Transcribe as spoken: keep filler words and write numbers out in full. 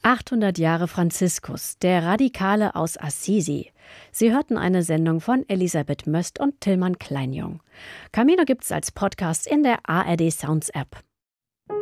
achthundert Jahre Franziskus, der Radikale aus Assisi. Sie hörten eine Sendung von Elisabeth Möst und Tillmann Kleinjung. Camino gibt's als Podcast in der A R D Sounds App.